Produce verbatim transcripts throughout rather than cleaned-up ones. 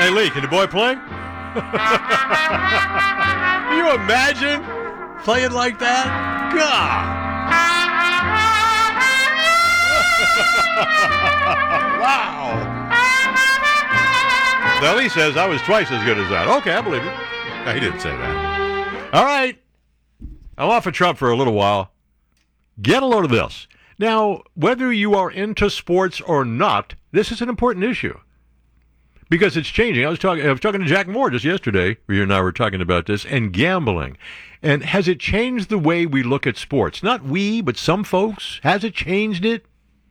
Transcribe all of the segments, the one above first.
Hey, Lee, can the boy play? Can you imagine playing like that? God. Wow. Now, Lee says I was twice as good as that. Okay, I believe it. No, he didn't say that. All right. I'm off of Trump for a little while. Get a load of this. Now, whether you are into sports or not, this is an important issue because it's changing. I was talking I was talking to Jack Moore just yesterday. You and I were talking about this and gambling. And has it changed the way we look at sports? Not we, but some folks. Has it changed it?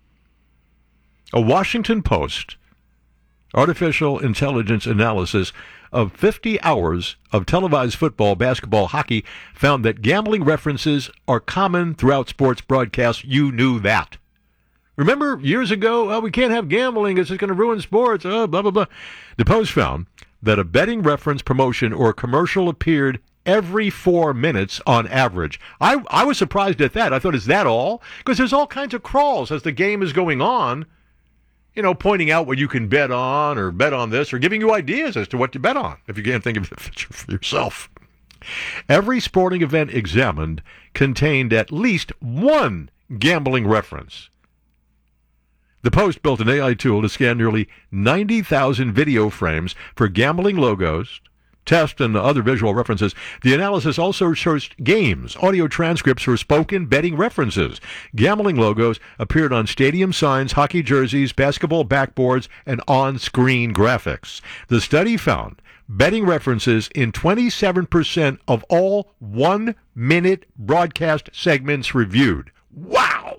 A Washington Post artificial intelligence analysis of fifty hours of televised football, basketball, hockey found that gambling references are common throughout sports broadcasts. You knew that. Remember years ago, oh, we can't have gambling, it's just going to ruin sports, oh, blah, blah, blah. The Post found that a betting reference, promotion, or commercial appeared every four minutes on average. I, I was surprised at that. I thought, is that all? Because there's all kinds of crawls as the game is going on. You know, pointing out what you can bet on or bet on this or giving you ideas as to what to bet on if you can't think of it for yourself. Every sporting event examined contained at least one gambling reference. The Post built an A I tool to scan nearly ninety thousand video frames for gambling logos, tests, and other visual references. The analysis also searched games, audio transcripts for spoken betting references. Gambling logos appeared on stadium signs, hockey jerseys, basketball backboards, and on-screen graphics. The study found betting references in twenty-seven percent of all one-minute broadcast segments reviewed. Wow!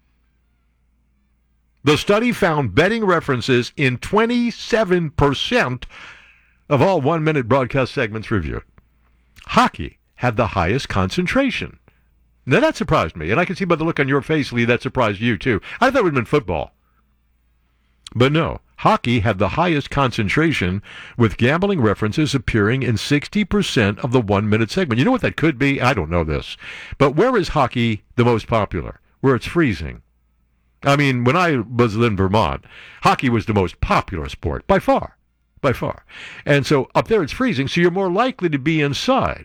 The study found betting references in twenty-seven percent of all one-minute broadcast segments reviewed. Hockey had the highest concentration. Now, that surprised me, and I can see by the look on your face, Lee, that surprised you, too. I thought it would have been football. But no, hockey had the highest concentration, with gambling references appearing in sixty percent of the one-minute segment. You know what that could be? I don't know this. But where is hockey the most popular? Where it's freezing. I mean, when I was in Vermont, hockey was the most popular sport, by far. By far. And so up there it's freezing, so you're more likely to be inside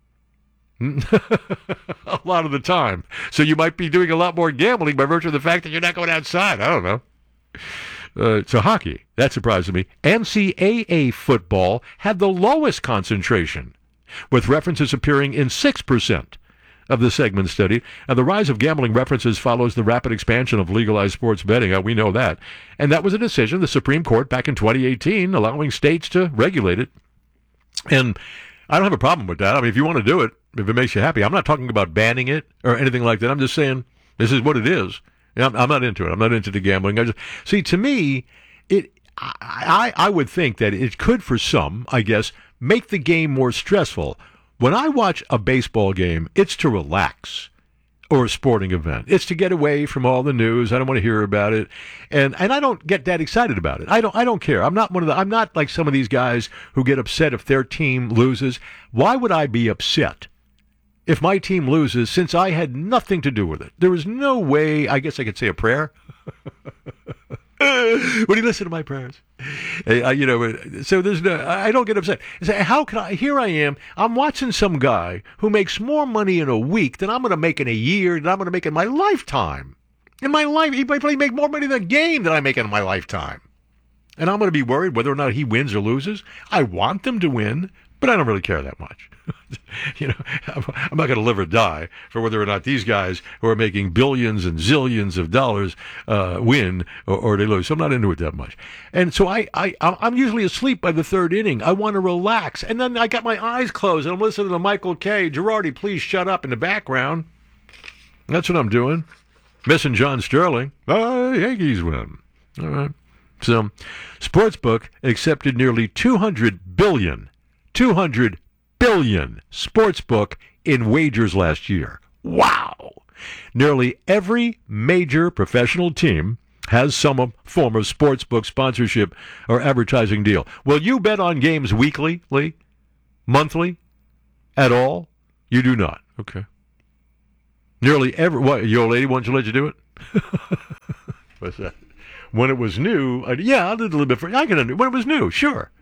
a lot of the time. So you might be doing a lot more gambling by virtue of the fact that you're not going outside. I don't know. Uh, so hockey, that surprised me. N C double A football had the lowest concentration, with references appearing in six percent of the segment studied. And the rise of gambling references follows the rapid expansion of legalized sports betting. Uh, we know that. And that was a decision of the Supreme Court back in twenty eighteen, allowing states to regulate it. And I don't have a problem with that. I mean, if you want to do it, if it makes you happy. I'm not talking about banning it or anything like that. I'm just saying this is what it is. I'm, I'm not into it. I'm not into the gambling. I just, see, to me, it. I, I, I would think that it could, for some, I guess, make the game more stressful. When I watch a baseball game, it's to relax, or a sporting event. It's to get away from all the news. I don't want to hear about it, and and I don't get that excited about it. I don't I don't care. I'm not one of the. I'm not like some of these guys who get upset if their team loses. Why would I be upset if my team loses since I had nothing to do with it? There is no way. I guess I could say a prayer. When you listen to my prayers, uh, you know, so there's no, I don't get upset. Say, how can I, here I am, I'm watching some guy who makes more money in a week than I'm going to make in a year, than I'm going to make in my lifetime. In my life, he might probably make more money in a game than I make in my lifetime. And I'm going to be worried whether or not he wins or loses. I want them to win, but I don't really care that much. You know, I'm not going to live or die for whether or not these guys who are making billions and zillions of dollars uh, win or, or they lose. So I'm not into it that much. And so I, I, I'm usually asleep by the third inning. I want to relax. And then I got my eyes closed and I'm listening to Michael Kay. Girardi, please shut up in the background. That's what I'm doing. Missing John Sterling. Oh, Yankees win. All right. So, Sportsbook accepted nearly two hundred billion dollars, two hundred billion sportsbook in wagers last year. Wow! Nearly every major professional team has some form of sportsbook sponsorship or advertising deal. Will you bet on games weekly, Lee? Monthly? At all? You do not. Okay. Nearly every... What, your old lady wants to let you do it? What's that? When it was new, I, yeah, I did a little bit for... I can under, when it was new, sure.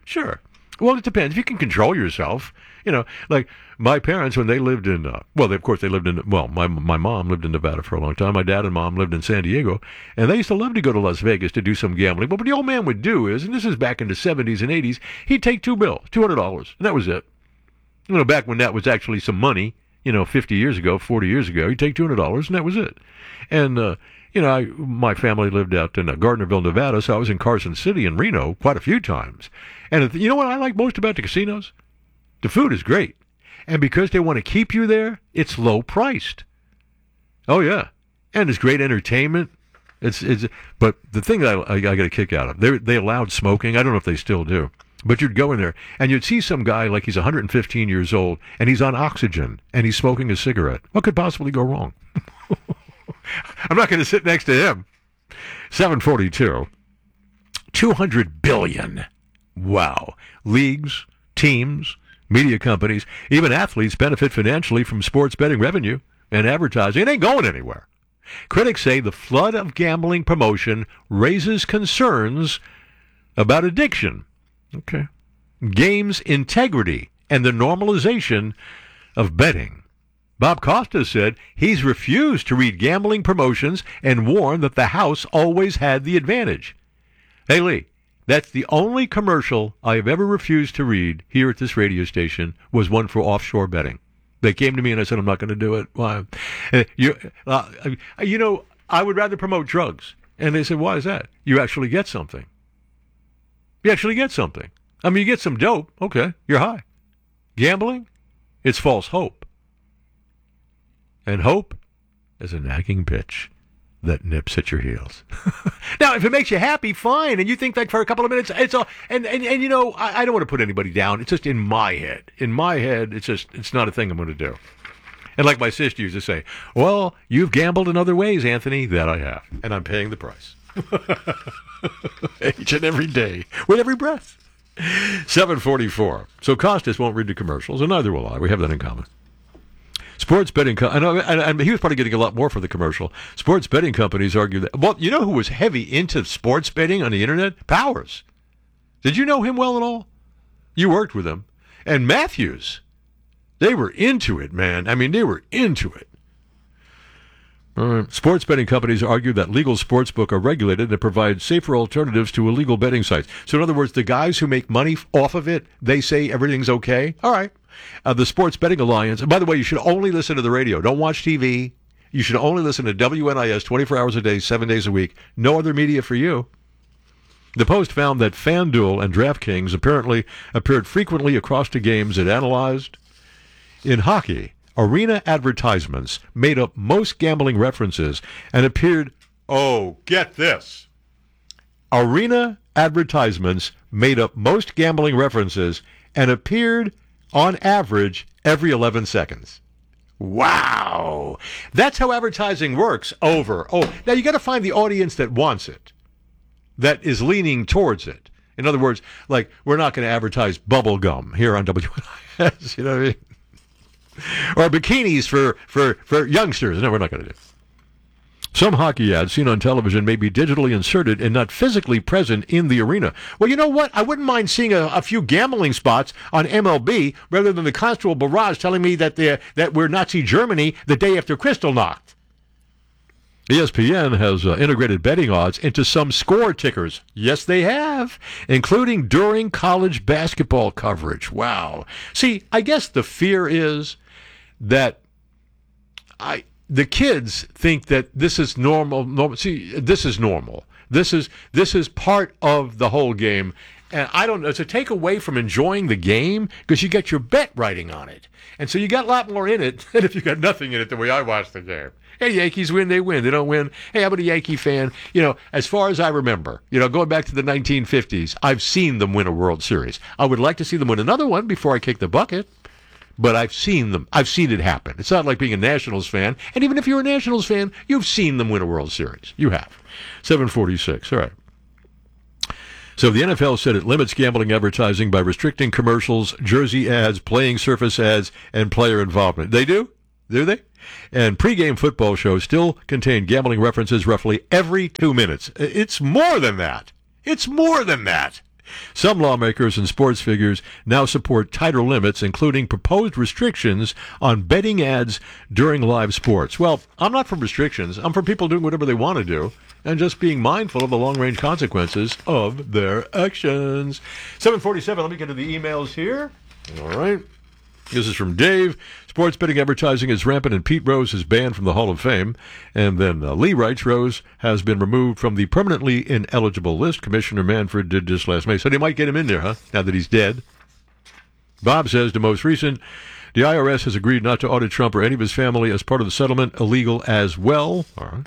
Sure. Well, it depends. If you can control yourself, you know, like my parents, when they lived in, uh, well, they, of course, they lived in, well, my my mom lived in Nevada for a long time. My dad and mom lived in San Diego, and they used to love to go to Las Vegas to do some gambling. But what the old man would do is, and this is back in the seventies and eighties, he'd take two bills, two hundred dollars, and that was it. You know, back when that was actually some money, you know, fifty years ago, forty years ago, he'd take two hundred dollars, and that was it. And, uh, you know, I, my family lived out in uh, Gardnerville, Nevada, so I was in Carson City and Reno quite a few times. And you know what I like most about the casinos? The food is great. And because they want to keep you there, it's low priced. Oh, yeah. And it's great entertainment. It's it's. But the thing that I, I, I got a kick out of, they they allowed smoking. I don't know if they still do. But you'd go in there, and you'd see some guy like he's one hundred fifteen years old, and he's on oxygen, and he's smoking a cigarette. What could possibly go wrong? I'm not going to sit next to him. seven forty-two. two hundred billion dollars. Wow. Leagues, teams, media companies, even athletes benefit financially from sports betting revenue and advertising. It ain't going anywhere. Critics say the flood of gambling promotion raises concerns about addiction. Okay. Games integrity and the normalization of betting. Bob Costa said he's refused to read gambling promotions and warned that the house always had the advantage. Hey, Lee, that's the only commercial I have ever refused to read here at this radio station was one for offshore betting. They came to me and I said, I'm not going to do it. Why? Uh, you, uh, you know, I would rather promote drugs. And they said, why is that? You actually get something. You actually get something. I mean, you get some dope. Okay, you're high. Gambling? It's false hope. And hope is a nagging bitch that nips at your heels. Now, if it makes you happy, fine. And you think that for a couple of minutes, it's all, and, and, and you know, I, I don't want to put anybody down. It's just in my head. In my head, it's just, it's not a thing I'm going to do. And like my sister used to say, well, you've gambled in other ways, Anthony. That I have. And I'm paying the price. Each and every day, with every breath. seven forty-four. So Costas won't read the commercials, and neither will I. We have that in common. Sports betting, co- and, and, and he was probably getting a lot more for the commercial. Sports betting companies argue that, well, you know who was heavy into sports betting on the internet? Powers. Did you know him well at all? You worked with him. And Matthews. They were into it, man. I mean, they were into it. Uh, sports betting companies argue that legal sportsbook are regulated and provide safer alternatives to illegal betting sites. So in other words, the guys who make money off of it, they say everything's okay. All right. Uh, the Sports Betting Alliance, and by the way, you should only listen to the radio. Don't watch T V. You should only listen to W N I S twenty-four hours a day, seven days a week. No other media for you. The Post found that FanDuel and DraftKings apparently appeared frequently across the games it analyzed. In hockey, arena advertisements made up most gambling references and appeared, oh, get this. Arena advertisements made up most gambling references and appeared on average every eleven seconds. Wow. That's how advertising works. Over. Oh, now you got to find the audience that wants it, that is leaning towards it. In other words, like, we're not going to advertise bubble gum here on W N I S, you know what I mean? Or bikinis for, for, for youngsters. No, we're not going to do. Some hockey ads seen on television may be digitally inserted and not physically present in the arena. Well, you know what? I wouldn't mind seeing a, a few gambling spots on M L B rather than the constant barrage telling me that they're, that we're Nazi Germany the day after Kristallnacht. E S P N has uh, integrated betting odds into some score tickers. Yes, they have, including during college basketball coverage. Wow. See, I guess the fear is that I... the kids think that this is normal, normal. See, this is normal. This is this is part of the whole game. And I don't know, it's a take away from enjoying the game because you get your bet writing on it. And so you got a lot more in it than if you got nothing in it the way I watch the game. Hey, Yankees win, they win. They don't win. Hey, I'm a Yankee fan. You know, as far as I remember, you know, going back to the nineteen fifties, I've seen them win a World Series. I would like to see them win another one before I kick the bucket. But I've seen them. I've seen it happen. It's not like being a Nationals fan. And even if you're a Nationals fan, you've seen them win a World Series. You have. seven forty-six. All right. So the N F L said it limits gambling advertising by restricting commercials, jersey ads, playing surface ads, and player involvement. They do? Do they? And pregame football shows still contain gambling references roughly every two minutes. It's more than that. It's more than that. Some lawmakers and sports figures now support tighter limits, including proposed restrictions on betting ads during live sports. Well, I'm not for restrictions. I'm for people doing whatever they want to do and just being mindful of the long-range consequences of their actions. seven forty-seven, let me get to the emails here. All right. This is from Dave. Sports betting advertising is rampant, and Pete Rose is banned from the Hall of Fame. And then uh, Lee writes, Rose has been removed from the permanently ineligible list. Commissioner Manfred did this last May. So they might get him in there, huh, now that he's dead. Bob says, the most recent, the I R S has agreed not to audit Trump or any of his family as part of the settlement, illegal as well. All right.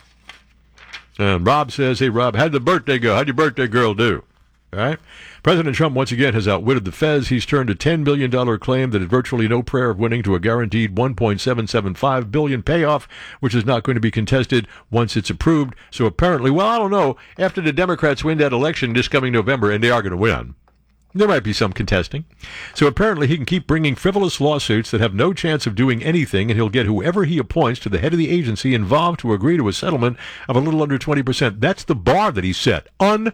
And Rob says, hey, Rob, how'd the birthday go? How'd your birthday girl do? All right. President Trump once again has outwitted the Feds. He's turned a ten billion dollars claim that had virtually no prayer of winning to a guaranteed one point seven seven five billion dollars payoff, which is not going to be contested once it's approved. So apparently, well, I don't know, after the Democrats win that election this coming November, and they are going to win, there might be some contesting. So apparently he can keep bringing frivolous lawsuits that have no chance of doing anything, and he'll get whoever he appoints to the head of the agency involved to agree to a settlement of a little under twenty percent. That's the bar that he set.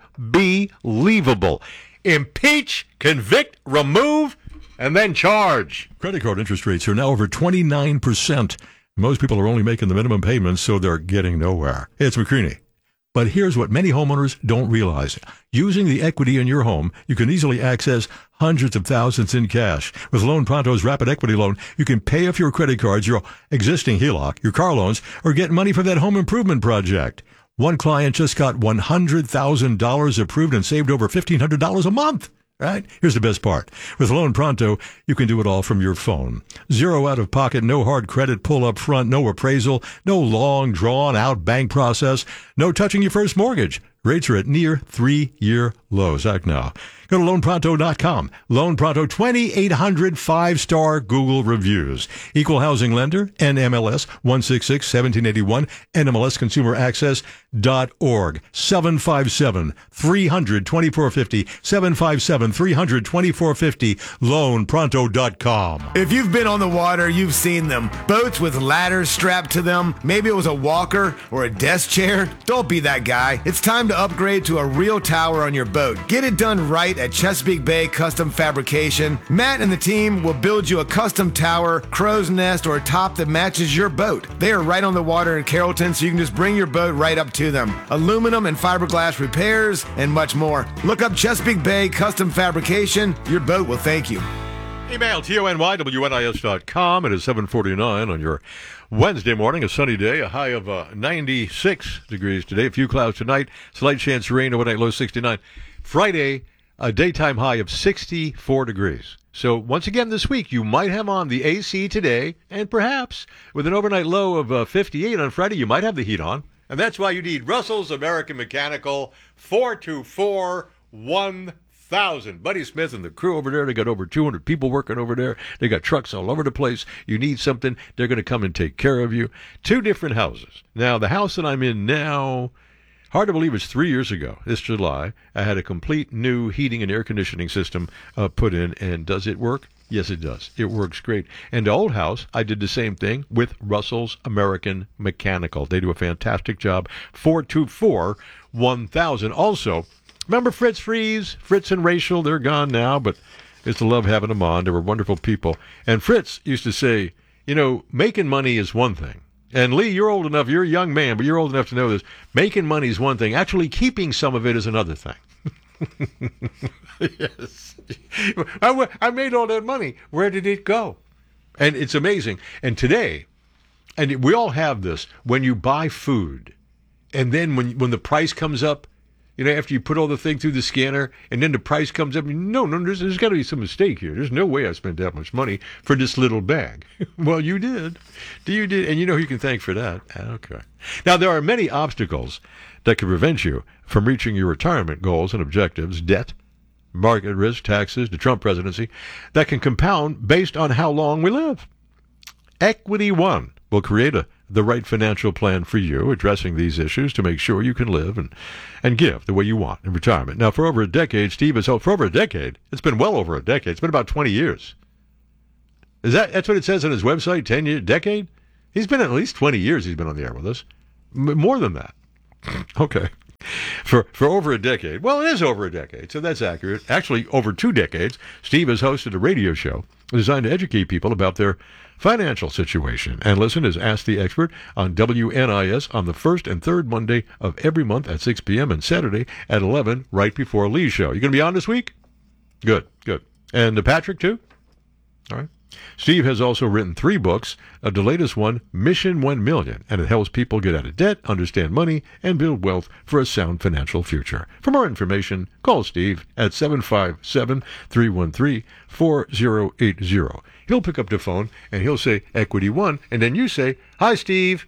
Unbelievable. Impeach, convict, remove, and then charge. Credit card interest rates are now over twenty-nine percent. Most people are only making the minimum payments, so they're getting nowhere. Hey, it's McCreaney. But here's what many homeowners don't realize. Using the equity in your home, you can easily access hundreds of thousands in cash. With Loan Pronto's Rapid Equity Loan, you can pay off your credit cards, your existing H E L O C, your car loans, or get money for that home improvement project. One client just got one hundred thousand dollars approved and saved over fifteen hundred dollars a month. Right? Here's the best part. With Loan Pronto, you can do it all from your phone. Zero out of pocket, no hard credit pull up front, no appraisal, no long drawn out bank process, no touching your first mortgage. Rates are at near three-year lows. Act now. Go to loan pronto dot com. Loan Pronto, twenty-eight hundred five-star Google reviews. Equal housing lender, N M L S one six six one seven eight one, N M L S consumer access dot org. seven five seven, three hundred, twenty-four fifty, seven five seven, three hundred, twenty-four fifty, loan pronto dot com. If you've been on the water, you've seen them. Boats with ladders strapped to them. Maybe it was a walker or a desk chair. Don't be that guy. It's time to upgrade to a real tower on your boat. Get it done right at Chesapeake Bay Custom Fabrication. Matt and the team will build you a custom tower, crow's nest, or a top that matches your boat. They are right on the water in Carrollton, so you can just bring your boat right up to them. Aluminum and fiberglass repairs, and much more. Look up Chesapeake Bay Custom Fabrication. Your boat will thank you. Email T O N Y W N I S dot com. It is seven forty-nine on your Wednesday morning, a sunny day, a high of uh, ninety-six degrees today. A few clouds tonight, slight chance of rain, overnight low sixty-nine. Friday, a daytime high of sixty-four degrees. So once again this week, you might have on the A C today, and perhaps with an overnight low of uh, fifty-eight on Friday, you might have the heat on. And that's why you need Russell's American Mechanical, four two four, one thousand. Buddy Smith and the crew over there, they got over two hundred people working over there. They got trucks all over the place. You need something, they're going to come and take care of you. Two different houses. Now, the house that I'm in now, hard to believe it's three years ago, this July, I had a complete new heating and air conditioning system uh, put in. And does it work? Yes, it does. It works great. And the old house, I did the same thing with Russell's American Mechanical. They do a fantastic job. four two four, one thousand. Also, remember Fritz Freeze? Fritz and Rachel, they're gone now, but it's to love having them on. They were wonderful people. And Fritz used to say, you know, making money is one thing. And Lee, you're old enough, you're a young man, but you're old enough to know this. Making money is one thing. Actually, keeping some of it is another thing. Yes. I, I made all that money. Where did it go? And it's amazing. And today, and we all have this, when you buy food, and then when when the price comes up, you know, after you put all the thing through the scanner, and then the price comes up, no, no, there's, there's got to be some mistake here. There's no way I spent that much money for this little bag. Well, you did. You did. And you know who you can thank for that. Okay. Now, there are many obstacles that can prevent you from reaching your retirement goals and objectives: debt, market risk, taxes, the Trump presidency, that can compound based on how long we live. Equity One will create a the right financial plan for you, addressing these issues to make sure you can live and, and give the way you want in retirement. Now, for over a decade, Steve has helped, for over a decade, it's been well over a decade, it's been about twenty years. Is that, that's what it says on his website, ten years, decade? He's been at least twenty years he's been on the air with us. M- more than that. Okay. For for over a decade. Well, it is over a decade, so that's accurate. Actually, over two decades, Steve has hosted a radio show designed to educate people about their financial situation. And listen is Ask the Expert on W N I S on the first and third Monday of every month at six p.m. and Saturday at eleven, right before Lee's show. You going to be on this week? Good, good. And uh, Patrick, too? All right. Steve has also written three books, uh, the latest one, Mission one million, and it helps people get out of debt, understand money, and build wealth for a sound financial future. For more information, call Steve at seven five seven, three one three, four zero eight zero. He'll pick up the phone, and he'll say, Equity One, and then you say, Hi, Steve.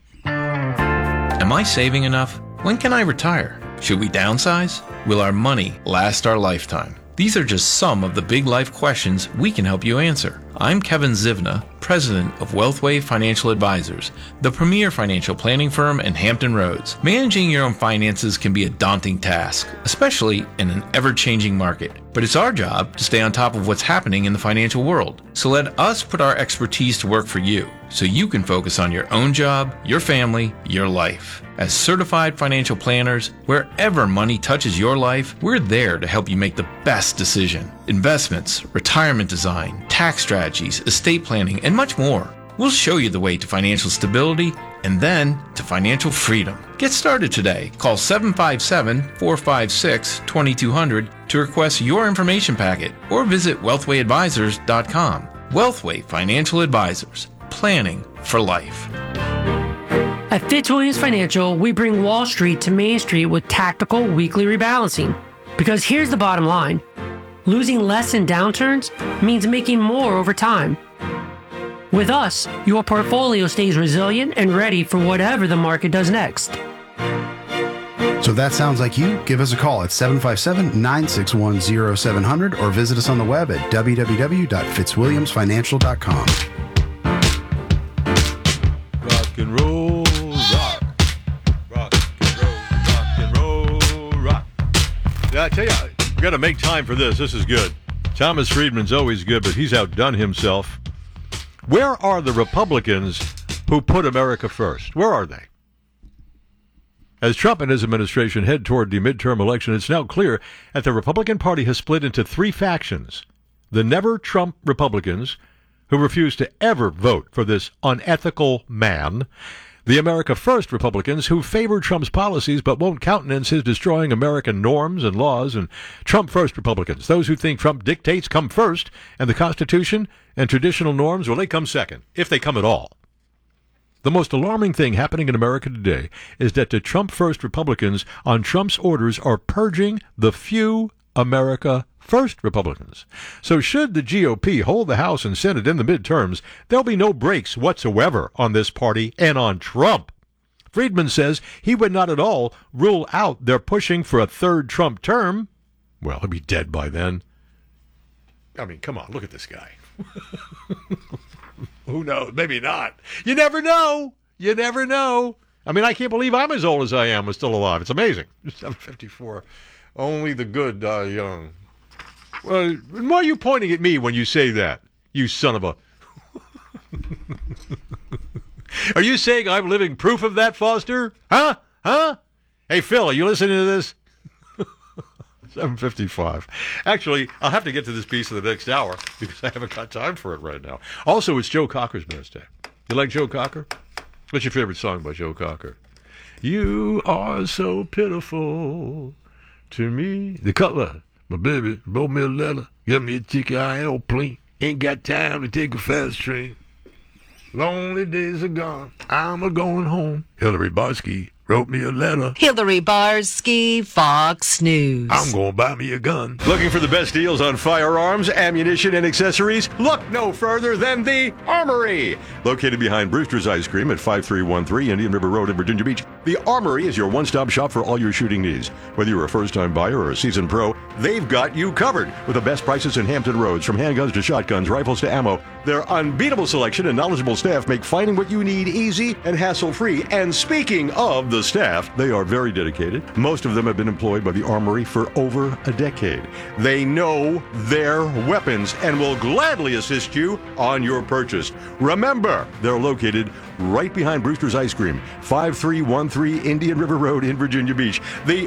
Am I saving enough? When can I retire? Should we downsize? Will our money last our lifetime? These are just some of the big life questions we can help you answer. I'm Kevin Zivna, president of Wealthway Financial Advisors, the premier financial planning firm in Hampton Roads. Managing your own finances can be a daunting task, especially in an ever-changing market. But it's our job to stay on top of what's happening in the financial world. So let us put our expertise to work for you, so you can focus on your own job, your family, your life. As certified financial planners, wherever money touches your life, we're there to help you make the best decision. Investments, retirement design, tax strategies, estate planning, and much more. We'll show you the way to financial stability and then to financial freedom. Get started today. Call seven five seven, four five six, two two zero zero to request your information packet or visit wealthway advisors dot com. Wealthway Financial Advisors. Planning for life. At Fitzwilliams Financial, we bring Wall Street to Main Street with tactical weekly rebalancing. Because here's the bottom line. Losing less in downturns means making more over time. With us, your portfolio stays resilient and ready for whatever the market does next. So if that sounds like you, give us a call at seven five seven, nine six one, zero seven zero zero or visit us on the web at w w w dot fitzwilliams financial dot com. Rock and roll, rock. Rock and roll, rock and roll, rock. Yeah, I tell you, we got to make time for this. This is good. Thomas Friedman's always good, but he's outdone himself. Where are the Republicans who put America first? Where are they? As Trump and his administration head toward the midterm election, it's now clear that the Republican Party has split into three factions. The never-Trump Republicans, who refuse to ever vote for this unethical man. The America First Republicans, who favor Trump's policies but won't countenance his destroying American norms and laws. And Trump First Republicans, those who think Trump dictates come first, and the Constitution and traditional norms, well, they come second, if they come at all. The most alarming thing happening in America today is that the Trump First Republicans on Trump's orders are purging the few America First Republicans. So should the G O P hold the House and Senate in the midterms, there'll be no brakes whatsoever on this party and on Trump. Friedman says he would not at all rule out their pushing for a third Trump term. Well, he'll be dead by then. I mean, come on, look at this guy. Who knows? Maybe not. You never know. You never know. I mean, I can't believe I'm as old as I am and still alive. It's amazing. I'm fifty-four. Only the good die young. Well, why are you pointing at me when you say that, you son of a... Are you saying I'm living proof of that, Foster? Huh? Huh? Hey, Phil, are you listening to this? seven fifty-five. Actually, I'll have to get to this piece in the next hour because I haven't got time for it right now. Also, it's Joe Cocker's birthday. You like Joe Cocker? What's your favorite song by Joe Cocker? You are so pitiful to me. The Cutler. My baby wrote me a letter. Give me a ticket on an airplane. Ain't got time to take a fast train. Lonely days are gone. I'm a going home. Hillary Barsky wrote me a letter. Hillary Barsky, Fox News. I'm going to buy me a gun. Looking for the best deals on firearms, ammunition, and accessories? Look no further than the Armory. Located behind Brewster's Ice Cream at five three one three Indian River Road in Virginia Beach, the Armory is your one-stop shop for all your shooting needs. Whether you're a first-time buyer or a seasoned pro, they've got you covered with the best prices in Hampton Roads. From handguns to shotguns, rifles to ammo, their unbeatable selection and knowledgeable staff make finding what you need easy and hassle-free. And speaking of the staff, they are very dedicated. Most of them have been employed by the Armory for over a decade. They know their weapons and will gladly assist you on your purchase. Remember, they're located right behind Brewster's Ice Cream, five three one three Indian River Road in Virginia Beach. The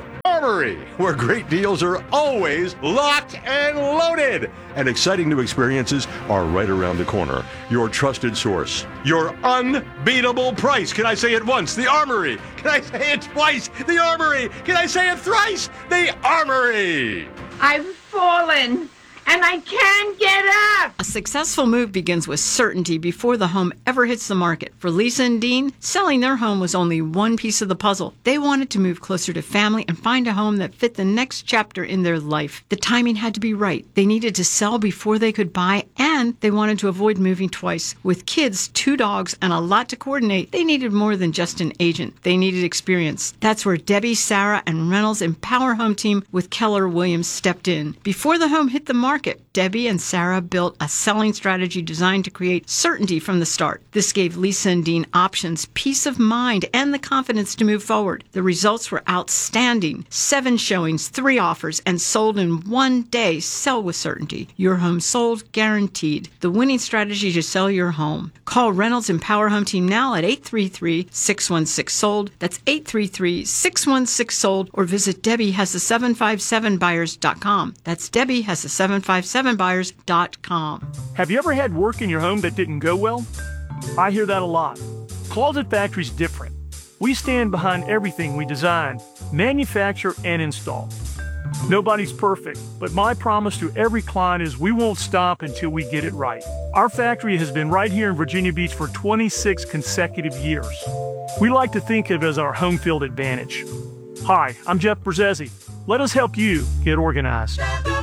Armory, where great deals are always locked and loaded. And exciting new experiences are right around the corner. Your trusted source, your unbeatable price. Can I say it once? The Armory. Can I say it twice? The Armory. Can I say it thrice? The Armory. I've fallen, and I can't get up. A successful move begins with certainty before the home ever hits the market. For Lisa and Dean, selling their home was only one piece of the puzzle. They wanted to move closer to family and find a home that fit the next chapter in their life. The timing had to be right. They needed to sell before they could buy, and they wanted to avoid moving twice. With kids, two dogs, and a lot to coordinate, they needed more than just an agent. They needed experience. That's where Debbie, Sarah, and Reynolds' Empower Home team with Keller Williams stepped in. Before the home hit the market, Debbie and Sarah built a selling strategy designed to create certainty from the start. This gave Lisa and Dean options, peace of mind, and the confidence to move forward. The results were outstanding. Seven showings, three offers, and sold in one day. Sell with certainty. Your home sold, guaranteed. The winning strategy to sell your home. Call Reynolds Empower Home Team now at eight three three, six one six, sold. That's eight three three, six one six, sold. Or visit Debbie has the seven five seven buyers dot com. That's Debbie has the seven five seven buyers dot com. Have you ever had work in your home that didn't go well? I hear that a lot. Closet Factory's different. We stand behind everything we design, manufacture, and install. Nobody's perfect, but my promise to every client is we won't stop until we get it right. Our factory has been right here in Virginia Beach for twenty-six consecutive years. We like to think of it as our home field advantage. Hi, I'm Jeff Brzezzi. Let us help you get organized.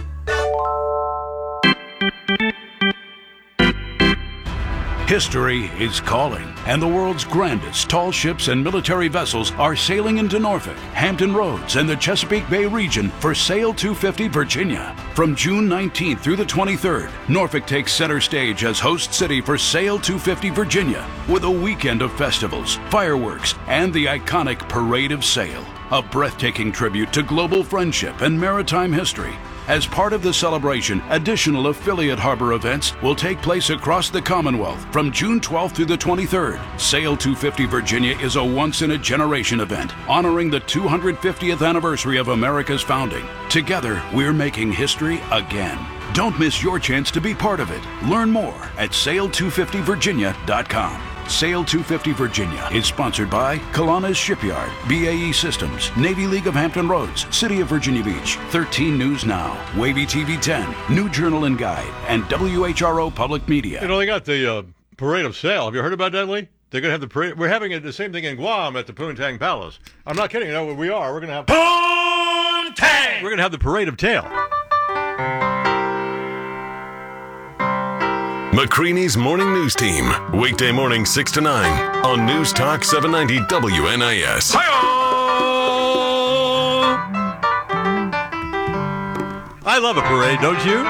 History is calling, and the world's grandest tall ships and military vessels are sailing into Norfolk, Hampton Roads, and the Chesapeake Bay region for Sail two fifty Virginia. From June nineteenth through the twenty-third, Norfolk takes center stage as host city for Sail two fifty Virginia, with a weekend of festivals, fireworks, and the iconic Parade of Sail, a breathtaking tribute to global friendship and maritime history. As part of the celebration, additional affiliate harbor events will take place across the Commonwealth from June twelfth through the twenty-third. Sail two fifty Virginia is a once-in-a-generation event honoring the two hundred fiftieth anniversary of America's founding. Together, we're making history again. Don't miss your chance to be part of it. Learn more at sail two fifty virginia dot com. Sail two fifty Virginia is sponsored by Kalana's Shipyard, B A E Systems, Navy League of Hampton Roads, City of Virginia Beach, thirteen News Now, Wavy T V ten, New Journal and Guide, and W H R O Public Media. You know, they got the uh, Parade of Sail. Have you heard about that, Lee? They're going to have the parade. We're having it, the same thing in Guam at the Poontang Palace. I'm not kidding. No, we are. We're going to have Poontang. We're going to have the Parade of Tail. McCreanie's Morning News Team. Weekday morning six to nine on News Talk seven ninety W N I S. Hi-oh! I love a parade, don't you?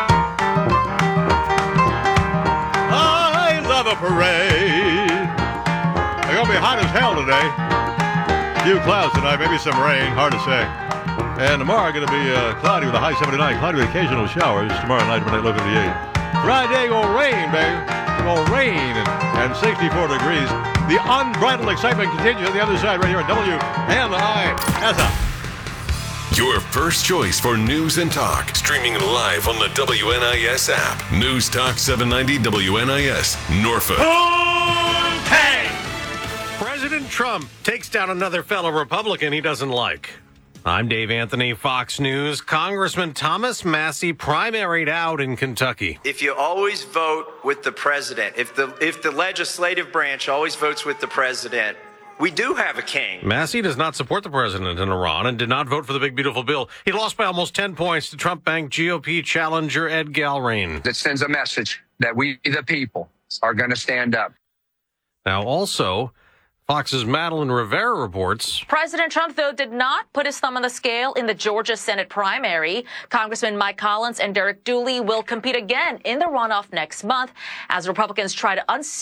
I love a parade. It's going to be hot as hell today. Few clouds tonight, maybe some rain, hard to say. And tomorrow going to be uh, cloudy with a high seventy-nine, cloudy with occasional showers. Tomorrow night, when I low fifty-eight. Friday gonna rain, baby. Gonna rain and, and sixty-four degrees. The unbridled excitement continues on the other side right here at W N I S. Your first choice for news and talk. Streaming live on the W N I S app. News Talk seven ninety W N I S, Norfolk. Hey! President Trump takes down another fellow Republican he doesn't like. I'm Dave Anthony, Fox News. Congressman Thomas Massie primaried out in Kentucky. If you always vote with the president, if the if the legislative branch always votes with the president, we do have a king. Massie does not support the president in Iran and did not vote for the big, beautiful bill. He lost by almost ten points to Trump-banked G O P challenger Ed Galrain. That sends a message that we, the people, are going to stand up. Now, also, Fox's Madeline Rivera reports. President Trump, though, did not put his thumb on the scale in the Georgia Senate primary. Congressman Mike Collins and Derek Dooley will compete again in the runoff next month as Republicans try to unseat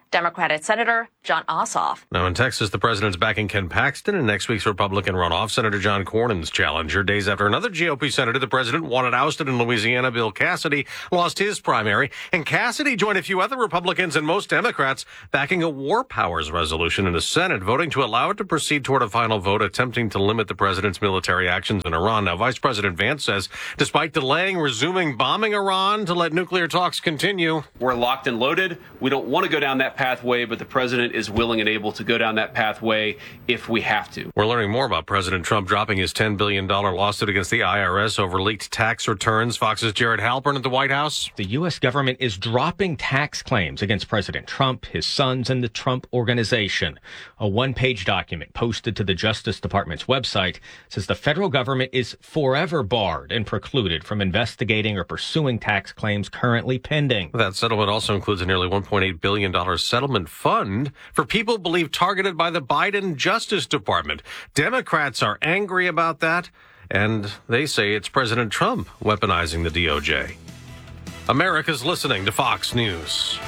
Democratic Senator John Ossoff. Now in Texas, the president's backing Ken Paxton in next week's Republican runoff. Senator John Cornyn's challenger. Days after another G O P senator the president wanted ousted in Louisiana, Bill Cassidy, lost his primary. And Cassidy joined a few other Republicans and most Democrats backing a war powers resolution in the Senate, voting to allow it to proceed toward a final vote attempting to limit the president's military actions in Iran. Now, Vice President Vance says, despite delaying resuming bombing Iran to let nuclear talks continue, we're locked and loaded. We don't want to go down that pathway, but the president is willing and able to go down that pathway if we have to. We're learning more about President Trump dropping his ten billion dollars lawsuit against the I R S over leaked tax returns. Fox's Jared Halpern at the White House. The U S government is dropping tax claims against President Trump, his sons, and the Trump Organization. A one-page document posted to the Justice Department's website says the federal government is forever barred and precluded from investigating or pursuing tax claims currently pending. That settlement also includes a nearly one point eight billion dollars settlement fund for people believed targeted by the Biden Justice Department. Democrats are angry about that, and they say it's President Trump weaponizing the D O J. America's listening to Fox News.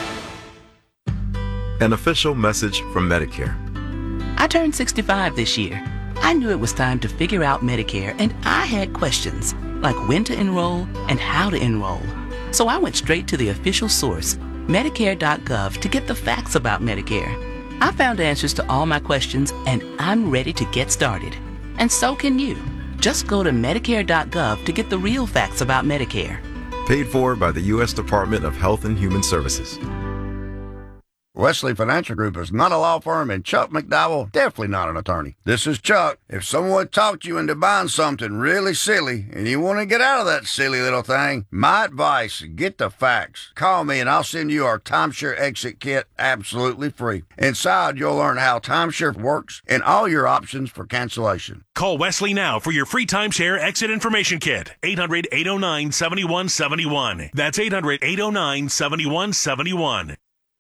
An official message from Medicare. I turned sixty-five this year. I knew it was time to figure out Medicare, and I had questions, like when to enroll and how to enroll. So I went straight to the official source, Medicare dot gov, to get the facts about Medicare. I found answers to all my questions, and I'm ready to get started. And so can you. Just go to Medicare dot gov to get the real facts about Medicare. Paid for by the U S Department of Health and Human Services. Wesley Financial Group is not a law firm, and Chuck McDowell definitely not an attorney. This is Chuck. If someone talked you into buying something really silly and you want to get out of that silly little thing, my advice, get the facts. Call me and I'll send you our timeshare exit kit absolutely free. Inside, you'll learn how timeshare works and all your options for cancellation. Call Wesley now for your free timeshare exit information kit. eight hundred, eight oh nine, seven one seven one. That's eight hundred, eight oh nine, seven one seven one.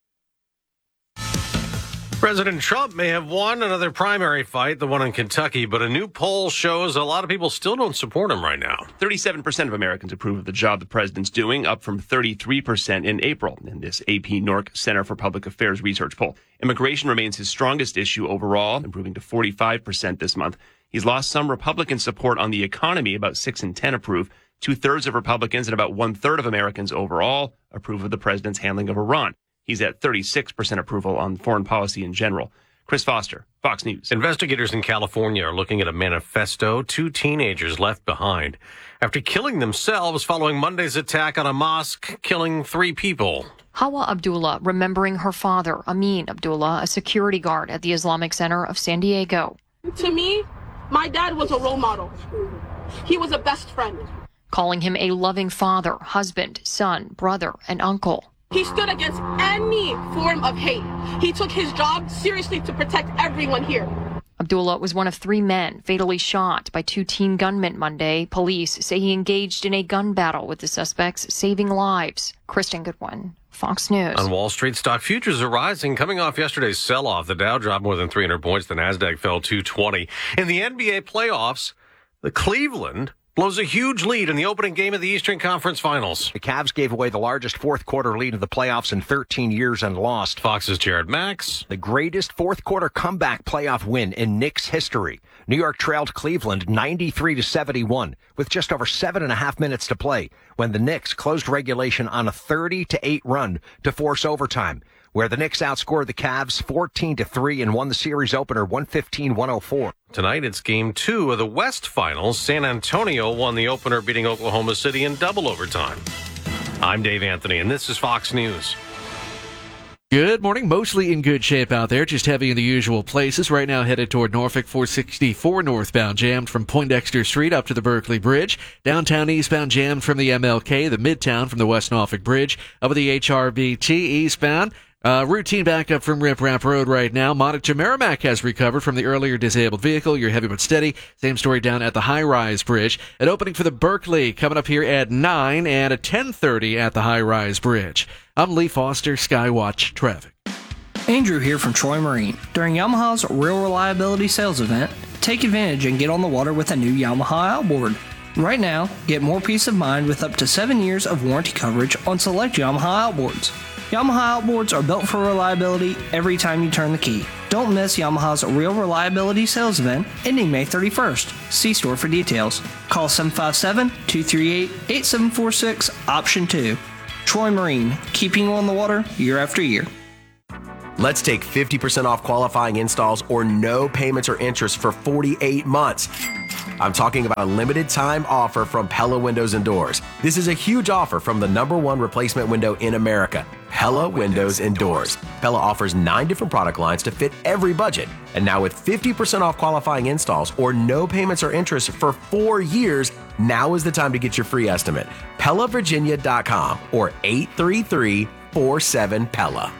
President Trump may have won another primary fight, the one in Kentucky, but a new poll shows a lot of people still don't support him right now. thirty-seven percent of Americans approve of the job the president's doing, up from thirty-three percent in April in this A P N O R C Center for Public Affairs research poll. Immigration remains his strongest issue overall, improving to forty-five percent this month. He's lost some Republican support on the economy. About six in ten approve. Two-thirds of Republicans and about one-third of Americans overall approve of the president's handling of Iran. He's at thirty-six percent approval on foreign policy in general. Chris Foster, Fox News. Investigators in California are looking at a manifesto two teenagers left behind after killing themselves following Monday's attack on a mosque, killing three people. Hawa Abdullah remembering her father, Amin Abdullah, a security guard at the Islamic Center of San Diego. To me, my dad was a role model. He was a best friend. Calling him a loving father, husband, son, brother, and uncle. He stood against any form of hate. He took his job seriously to protect everyone here. Abdullah was one of three men fatally shot by two teen gunmen Monday. Police say he engaged in a gun battle with the suspects, saving lives. Kristen Goodwin, Fox News. On Wall Street, stock futures are rising. Coming off yesterday's sell-off, the Dow dropped more than three hundred points. The Nasdaq fell two twenty. In the N B A playoffs, the Cleveland blows a huge lead in the opening game of the Eastern Conference Finals. The Cavs gave away the largest fourth-quarter lead of the playoffs in thirteen years and lost. Fox's Jared Max. The greatest fourth-quarter comeback playoff win in Knicks history. New York trailed Cleveland ninety-three to seventy-one with just over seven and a half minutes to play when the Knicks closed regulation on a thirty to eight run to force overtime, where the Knicks outscored the Cavs fourteen to three and won the series opener one fifteen to one oh four. Tonight, it's game two of the West Finals. San Antonio won the opener, beating Oklahoma City in double overtime. I'm Dave Anthony, and this is Fox News. Good morning. Mostly in good shape out there, just heavy in the usual places. Right now headed toward Norfolk, four sixty-four northbound, jammed from Poindexter Street up to the Berkeley Bridge. Downtown eastbound jammed from the M L K, the Midtown from the West Norfolk Bridge, over the H R B T eastbound. Uh, routine backup from Rip Rap Road right now. Monitor Merrimack has recovered from the earlier disabled vehicle. You're heavy but steady. Same story down at the High Rise Bridge. An opening for the Berkeley coming up here at nine and at ten thirty at the High Rise Bridge. I'm Lee Foster, Skywatch Traffic. Andrew here from Troy Marine. During Yamaha's Real Reliability Sales Event, take advantage and get on the water with a new Yamaha outboard. Right now, get more peace of mind with up to seven years of warranty coverage on select Yamaha outboards. Yamaha outboards are built for reliability every time you turn the key. Don't miss Yamaha's Real Reliability Sales Event ending May thirty-first. See store for details. Call seven five seven, two three eight, eight seven four six, option two. Troy Marine, keeping you on the water year after year. Let's take fifty percent off qualifying installs or no payments or interest for forty-eight months. I'm talking about a limited time offer from Pella Windows and Doors. This is a huge offer from the number one replacement window in America, Pella Windows and Doors. Pella offers nine different product lines to fit every budget. And now with fifty percent off qualifying installs or no payments or interest for four years, now is the time to get your free estimate. Pella Virginia dot com or eight three three, four seven, Pella.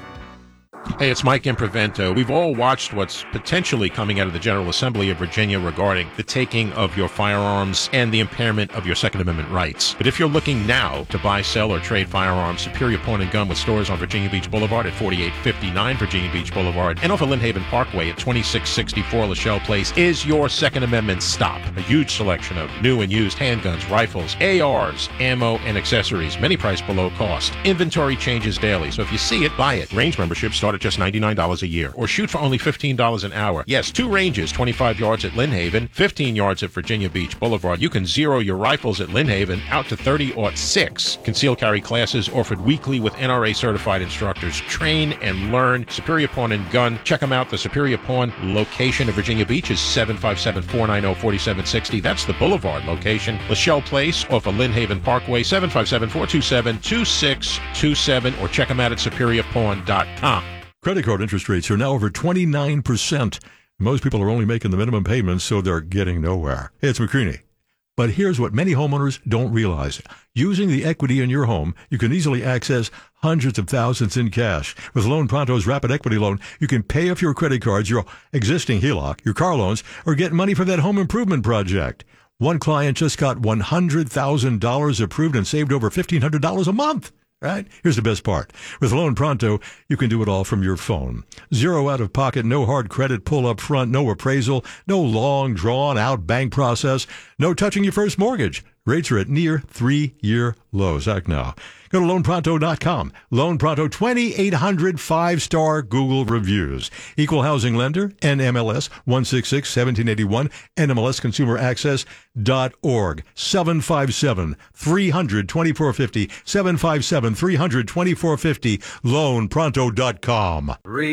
Hey, it's Mike Improvento. We've all watched what's potentially coming out of the General Assembly of Virginia regarding the taking of your firearms and the impairment of your Second Amendment rights. But if you're looking now to buy, sell, or trade firearms, Superior Pawn and Gun with stores on Virginia Beach Boulevard at forty-eight fifty-nine Virginia Beach Boulevard and off of Lynn Haven Parkway at twenty-six sixty-four Lachelle Place is your Second Amendment stop. A huge selection of new and used handguns, rifles, A Rs, ammo, and accessories, many priced below cost. Inventory changes daily, so if you see it, buy it. Range memberships start at just ninety-nine dollars a year, or shoot for only fifteen dollars an hour. Yes, two ranges, twenty-five yards at Lynn Haven, fifteen yards at Virginia Beach Boulevard. You can zero your rifles at Lynn Haven out to thirty or six. Concealed carry classes offered weekly with N R A certified instructors. Train and learn. Superior Pawn and Gun. Check them out. The Superior Pawn location of Virginia Beach is seven five seven, four nine zero, four seven six zero. That's the Boulevard location. Lachelle Place off of Lynn Haven Parkway, seven five seven, four two seven, two six two seven, or check them out at superior pawn dot com. Credit card interest rates are now over twenty-nine percent. Most people are only making the minimum payments, so they're getting nowhere. Hey, it's McCreaney. But here's what many homeowners don't realize. Using the equity in your home, you can easily access hundreds of thousands in cash. With Loan Pronto's Rapid Equity Loan, you can pay off your credit cards, your existing H E L O C, your car loans, or get money for that home improvement project. One client just got one hundred thousand dollars approved and saved over fifteen hundred dollars a month. Right? Here's the best part. With Loan Pronto, you can do it all from your phone. Zero out of pocket, no hard credit pull up front, no appraisal, no long drawn out bank process, no touching your first mortgage. Rates are at near three-year lows. Act now. Go to loan pronto dot com. Loan Pronto, twenty-eight hundred five-star Google reviews. Equal housing lender, N M L S one six six, one seven eight one, N M L S consumer access dot org. seven five seven, three hundred, twenty-four fifty, seven five seven, three hundred, twenty-four fifty, loan pronto dot com.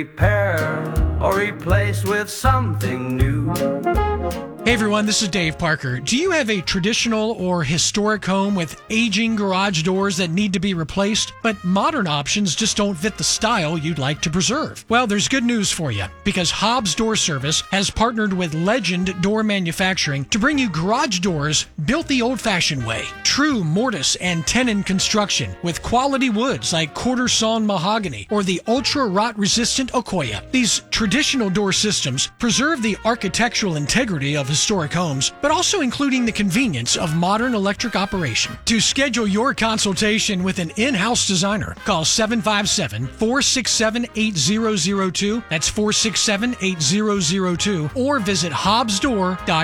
Repair or replace with something new. Hey everyone, this is Dave Parker. Do you have a traditional or historic home with aging garage doors that need to be replaced, but modern options just don't fit the style you'd like to preserve? Well, there's good news for you, because Hobbs Door Service has partnered with Legend Door Manufacturing to bring you garage doors built the old-fashioned way. True mortise and tenon construction with quality woods like quarter sawn mahogany or the ultra rot resistant Okoya. These traditional door systems preserve the architectural integrity of historic homes, but also including the convenience of modern electric operation. To schedule your consultation with an in-house designer, call seven five seven, four six seven, eight zero zero two. That's four six seven, eight zero zero two. Or visit hobbs door dot